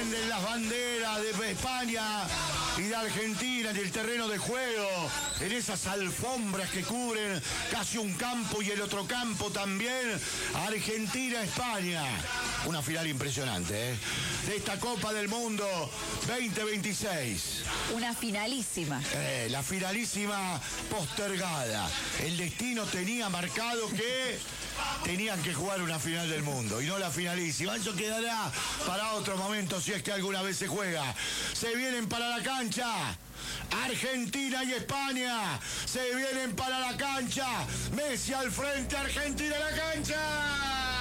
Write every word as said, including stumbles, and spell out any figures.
extienden las banderas de España y de Argentina en el terreno de juego, en esas alfombras que cubren casi un campo y el otro campo también. Argentina-España, una final impresionante, ¿eh? De esta Copa del Mundo veinte veintiséis. Una finalísima. Eh, la finalísima postergada. El destino tenía marcado que tenían que jugar una final del mundo y no la finalísima. Eso quedará para otro momento si es que alguna vez se juega. Se vienen para la cancha Argentina y España. Se vienen para la cancha. Messi al frente, Argentina a la cancha.